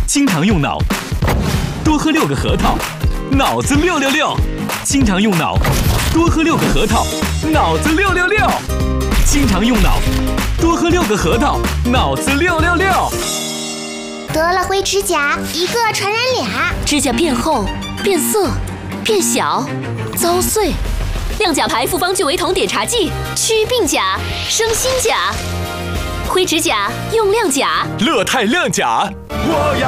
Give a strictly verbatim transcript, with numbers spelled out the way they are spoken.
经常用脑，多喝六个核桃，脑子六六六。经常用脑，多喝六个核桃，脑子六六六。经常用脑，多喝六个核桃，脑子六六六。 得了灰指甲，一个传染俩， 指甲变厚、变色、变小、遭碎。亮甲牌复方聚维酮碘茶剂，祛病甲，生新甲。灰指甲用亮甲， 乐泰亮甲，我要。